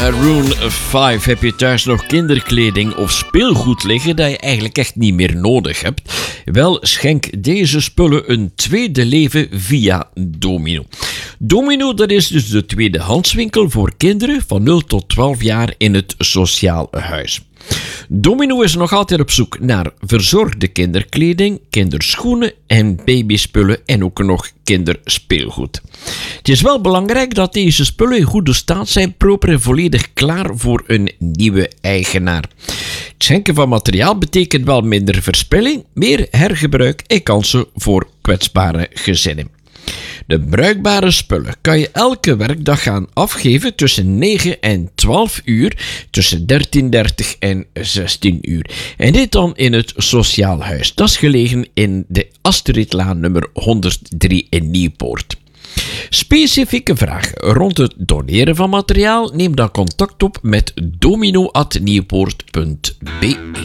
Maroon 5. Heb je thuis nog kinderkleding of speelgoed liggen dat je eigenlijk echt niet meer nodig hebt? Wel, schenk deze spullen een tweede leven via Domino. Domino, dat is dus de tweedehandswinkel voor kinderen van 0 tot 12 jaar in het sociaal huis. Domino is nog altijd op zoek naar verzorgde kinderkleding, kinderschoenen en babyspullen en ook nog kinderspeelgoed. Het is wel belangrijk dat deze spullen in goede staat zijn, proper en volledig klaar voor een nieuwe eigenaar. Het schenken van materiaal betekent wel minder verspilling, meer hergebruik en kansen voor kwetsbare gezinnen. De bruikbare spullen kan je elke werkdag gaan afgeven tussen 9 en 12 uur, tussen 13:30 en 16 uur. En dit dan in het sociaal huis. Dat is gelegen in de Astridlaan nummer 103 in Nieuwpoort. Specifieke vragen rond het doneren van materiaal? Neem dan contact op met domino@nieuwpoort.be.